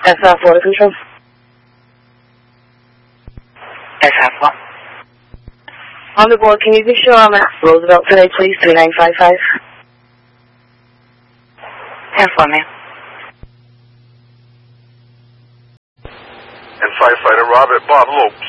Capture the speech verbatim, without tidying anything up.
S R Florida Control. S R Florida. On the board, can you be sure I'm at Roosevelt today, please? three nine five five. Have fun, man. And firefighter Robert Bob Loeb,